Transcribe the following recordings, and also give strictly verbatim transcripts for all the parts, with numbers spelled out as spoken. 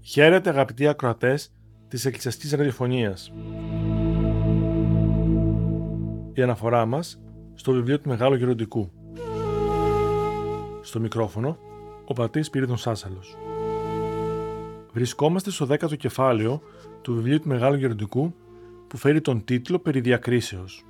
Χαίρετε αγαπητοί ακροατές της Εκκλησιαστικής Ραδιοφωνίας. Η αναφορά μας στο βιβλίο του Μεγάλου Γεροντικού. Στο μικρόφωνο, ο πατήρ Σπύριδων Σάσαλος. Βρισκόμαστε στο δέκατο κεφάλαιο του βιβλίου του Μεγάλου Γεροντικού που φέρει τον τίτλο «Περί διακρίσεως».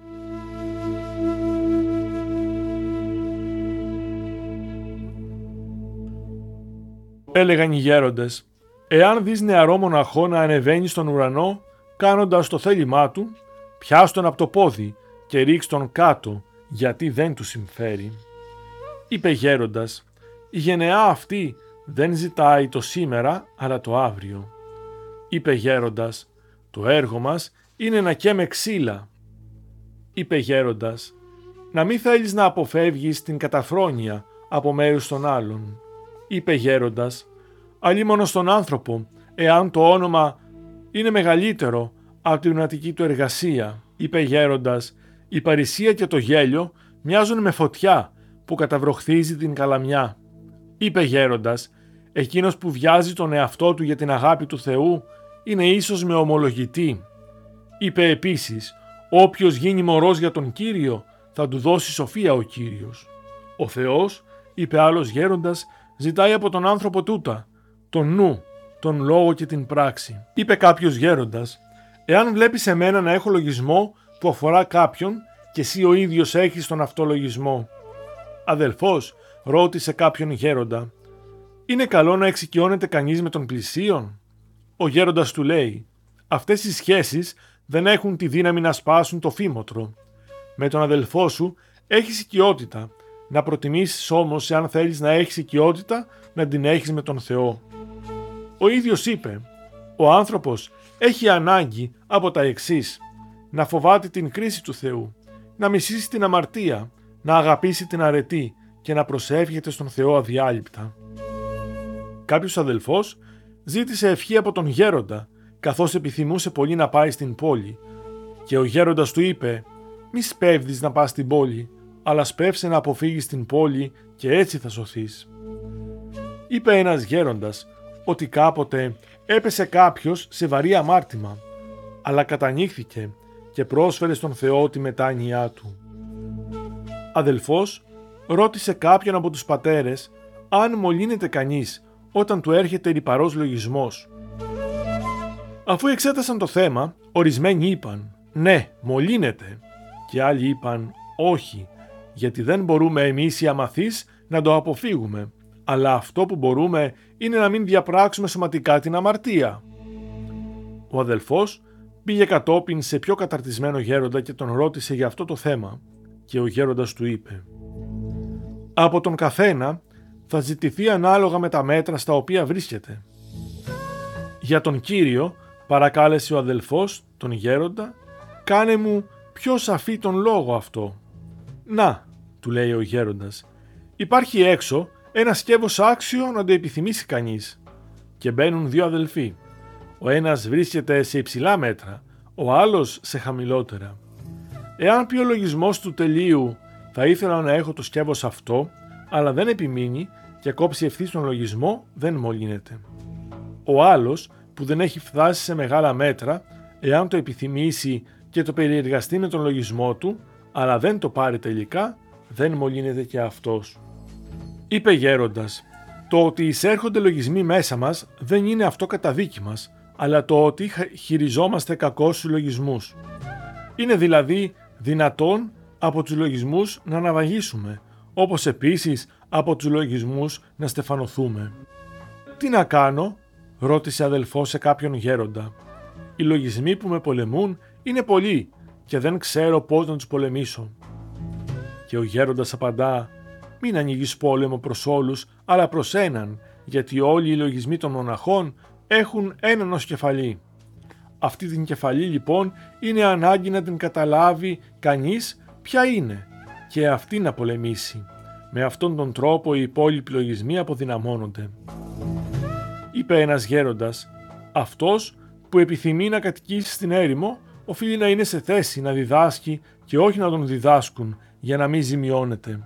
Έλεγαν οι γέροντες, εάν δεις νεαρό μοναχό να ανεβαίνει στον ουρανό, κάνοντας το θέλημά του, πιάσ' τον από το πόδι και ρίξ' τον κάτω, γιατί δεν του συμφέρει. Είπε γέροντας, η γενεά αυτή δεν ζητάει το σήμερα, αλλά το αύριο. Είπε γέροντας, το έργο μας είναι να καίμε ξύλα. Είπε γέροντας, να μην θέλεις να αποφεύγεις την καταφρόνεια από μέρους των άλλων. Είπε γέροντας, αλλήμωνο στον άνθρωπο, εάν το όνομα είναι μεγαλύτερο από την πνευματική του εργασία. Είπε γέροντας, η παρησία και το γέλιο μοιάζουν με φωτιά που καταβροχθίζει την καλαμιά. Είπε γέροντας, εκείνος που βιάζει τον εαυτό του για την αγάπη του Θεού είναι ίσως με ομολογητή. Είπε επίσης, όποιος γίνει μωρός για τον Κύριο θα του δώσει σοφία ο Κύριος. Ο Θεός, είπε άλλος γέροντας, ζητάει από τον άνθρωπο τούτα, τον νου, τον λόγο και την πράξη. Είπε κάποιος γέροντας, εάν βλέπεις εμένα να έχω λογισμό που αφορά κάποιον και εσύ ο ίδιος έχεις τον αυτό λογισμό. Αδελφός, ρώτησε κάποιον γέροντα, είναι καλό να εξοικειώνεται κανείς με τον πλησίον? Ο γέροντας του λέει, αυτές οι σχέσεις δεν έχουν τη δύναμη να σπάσουν το φήμοτρο. Με τον αδελφό σου έχεις οικειότητα, να προτιμήσεις όμως, εάν θέλεις να έχεις οικειότητα, να την έχεις με τον Θεό. Ο ίδιος είπε, ο άνθρωπος έχει ανάγκη από τα εξής, να φοβάται την κρίση του Θεού, να μισήσει την αμαρτία, να αγαπήσει την αρετή και να προσεύχεται στον Θεό αδιάλειπτα. Κάποιος αδελφός ζήτησε ευχή από τον γέροντα, καθώς επιθυμούσε πολύ να πάει στην πόλη, και ο γέροντας του είπε, μη σπέβδεις να πας στην πόλη, αλλά σπεύσε να αποφύγεις την πόλη και έτσι θα σωθείς. Είπε ένας γέροντας ότι κάποτε έπεσε κάποιος σε βαρύ αμάρτημα, αλλά κατανύχθηκε και πρόσφερε στον Θεό τη μετάνοιά του. Αδελφός ρώτησε κάποιον από τους πατέρες αν μολύνεται κανείς όταν του έρχεται λιπαρός λογισμός. Αφού εξέτασαν το θέμα, ορισμένοι είπαν «Ναι, μολύνεται» και άλλοι είπαν «Όχι, γιατί δεν μπορούμε εμείς οι αμαθείς να το αποφύγουμε, αλλά αυτό που μπορούμε είναι να μην διαπράξουμε σωματικά την αμαρτία». Ο αδελφός πήγε κατόπιν σε πιο καταρτισμένο γέροντα και τον ρώτησε για αυτό το θέμα και ο γέροντας του είπε «Από τον καθένα θα ζητηθεί ανάλογα με τα μέτρα στα οποία βρίσκεται». Για τον Κύριο παρακάλεσε ο αδελφός τον γέροντα «Κάνε μου πιο σαφή τον λόγο αυτό». «Να», του λέει ο γέροντας, «υπάρχει έξω ένα σκεύος άξιο να το επιθυμήσει κανείς». Και μπαίνουν δύο αδελφοί. Ο ένας βρίσκεται σε υψηλά μέτρα, ο άλλος σε χαμηλότερα. Εάν πει ο λογισμός του τελείου «Θα ήθελα να έχω το σκεύος αυτό», αλλά δεν επιμείνει και κόψει ευθύς τον λογισμό, δεν μολύνεται. Ο άλλος που δεν έχει φτάσει σε μεγάλα μέτρα, εάν το επιθυμήσει και το περιεργαστεί με τον λογισμό του, αλλά δεν το πάρει τελικά, δεν μολύνεται και αυτός. Είπε γέροντας, το ότι εισέρχονται λογισμοί μέσα μας δεν είναι αυτό κατά δίκη μας, αλλά το ότι χειριζόμαστε κακώς τους λογισμούς. Είναι δηλαδή δυνατόν από τους λογισμούς να αναβαγίσουμε, όπως επίσης από τους λογισμούς να στεφανωθούμε. «Τι να κάνω?» ρώτησε αδελφός σε κάποιον γέροντα. «Οι λογισμοί που με πολεμούν είναι πολλοί και δεν ξέρω πώς να τους πολεμήσω». Και ο γέροντας απαντά, «Μην ανοίγεις πόλεμο προς όλους, αλλά προς έναν, γιατί όλοι οι λογισμοί των μοναχών έχουν έναν ως κεφαλή». Αυτή την κεφαλή λοιπόν είναι ανάγκη να την καταλάβει κανείς ποια είναι και αυτή να πολεμήσει. Με αυτόν τον τρόπο οι υπόλοιποι λογισμοί αποδυναμώνονται. Είπε ένας γέροντας, αυτός που επιθυμεί να κατοικήσει στην έρημο οφείλει να είναι σε θέση να διδάσκει και όχι να τον διδάσκουν για να μην ζημιώνεται.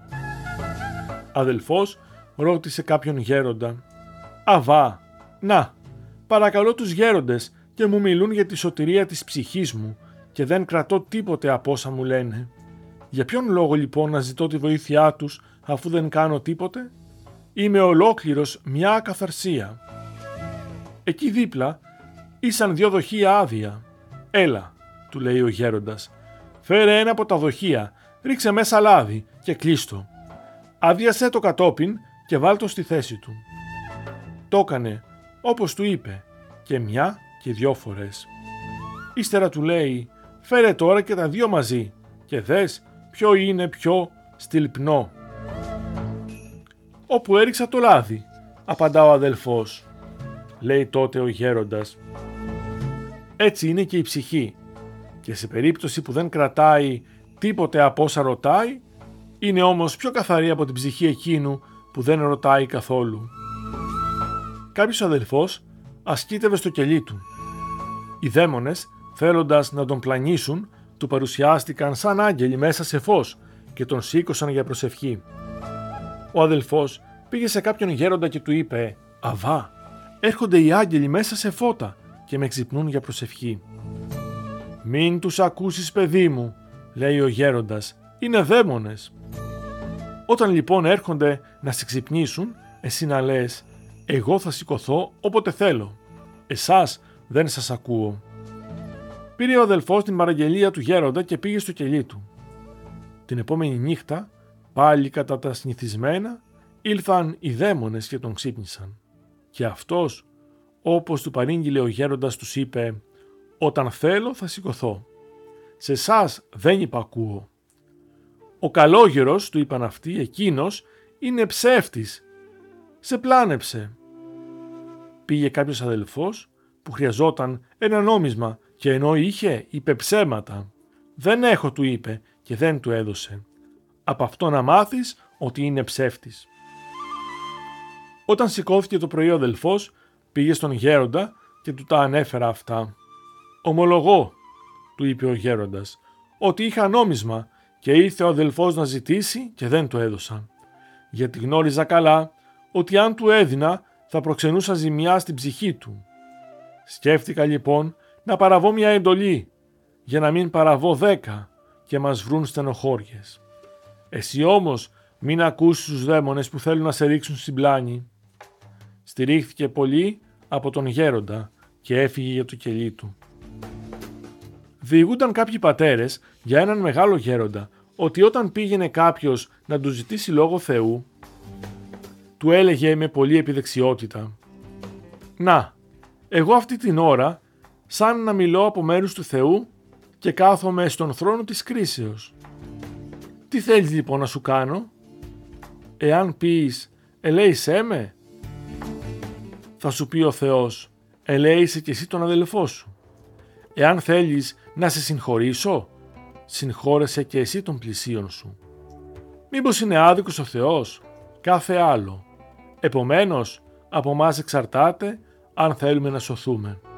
Αδελφός ρώτησε κάποιον γέροντα, «Αβά, να, παρακαλώ τους γέροντες και μου μιλούν για τη σωτηρία της ψυχής μου και δεν κρατώ τίποτε από όσα μου λένε. Για ποιον λόγο λοιπόν να ζητώ τη βοήθειά τους αφού δεν κάνω τίποτε? Είμαι ολόκληρος μια ακαθαρσία. Εκεί δίπλα ήσαν δυο δοχεία άδεια. Έλα, του λέει ο γέροντας, φέρε ένα από τα δοχεία, ρίξε μέσα λάδι και κλείστο. Άδειασέ το κατόπιν και βάλ' το στη θέση του. Το έκανε όπως του είπε και μια και δυο φορές. Ύστερα του λέει, φέρε τώρα και τα δυο μαζί και δες ποιο είναι πιο στυλπνό. Όπου έριξα το λάδι, απαντά ο αδελφός. Λέει τότε ο γέροντας, έτσι είναι και η ψυχή και σε περίπτωση που δεν κρατάει τίποτε από όσα ρωτάει, είναι όμως πιο καθαρή από την ψυχή εκείνου που δεν ρωτάει καθόλου. Κάποιος αδελφός ασκήτευε στο κελί του. Οι δαίμονες, θέλοντας να τον πλανήσουν, του παρουσιάστηκαν σαν άγγελοι μέσα σε φως και τον σήκωσαν για προσευχή. Ο αδελφός πήγε σε κάποιον γέροντα και του είπε «Αβά, έρχονται οι άγγελοι μέσα σε φώτα και με ξυπνούν για προσευχή». «Μην τους ακούσεις, παιδί μου», λέει ο γέροντας, «είναι δαίμονες». Όταν λοιπόν έρχονται να σε ξυπνήσουν, εσύ να λες «Εγώ θα σηκωθώ όποτε θέλω, εσάς δεν σας ακούω». Πήρε ο αδελφός την παραγγελία του γέροντα και πήγε στο κελί του. Την επόμενη νύχτα, πάλι κατά τα συνηθισμένα, ήλθαν οι δαίμονες και τον ξύπνησαν. Και αυτός, όπως του παρήγγειλε ο γέροντας, τους είπε «Όταν θέλω θα σηκωθώ. Σε εσάς δεν υπακούω». «Ο καλόγερος», του είπαν αυτοί, «εκείνος είναι ψεύτης. Σε πλάνεψε». Πήγε κάποιος αδελφός που χρειαζόταν ένα νόμισμα και ενώ είχε, είπε ψέματα. «Δεν έχω», του είπε και δεν του έδωσε. Από αυτό να μάθεις ότι είναι ψεύτης. Όταν σηκώθηκε το πρωί ο αδελφός, πήγε στον γέροντα και του τα ανέφερα αυτά. «Ομολογώ», του είπε ο γέροντας, «ότι είχα νόμισμα και ήρθε ο αδελφός να ζητήσει και δεν του έδωσα. Γιατί γνώριζα καλά ότι αν του έδινα θα προξενούσα ζημιά στην ψυχή του. Σκέφτηκα λοιπόν να παραβώ μια εντολή για να μην παραβώ δέκα και μας βρουν στενοχώριες. Εσύ όμως μην ακούσεις τους δαίμονες που θέλουν να σε ρίξουν στην πλάνη». Στηρίχθηκε πολύ από τον γέροντα και έφυγε για το κελί του. Διηγούνταν κάποιοι πατέρες για έναν μεγάλο γέροντα ότι όταν πήγαινε κάποιος να του ζητήσει λόγο Θεού, του έλεγε με πολλή επιδεξιότητα «Να, εγώ αυτή την ώρα σαν να μιλώ από μέρους του Θεού και κάθομαι στον θρόνο της κρίσεως. Τι θέλεις λοιπόν να σου κάνω? Εάν πεις ελέησέ με, θα σου πει ο Θεός ελέησε και εσύ τον αδελφό σου. Εάν θέλεις να σε συγχωρήσω, συγχώρεσαι και εσύ τον πλησίον σου. Μήπως είναι άδικος ο Θεός? Κάθε άλλο. Επομένως, από μας εξαρτάται αν θέλουμε να σωθούμε».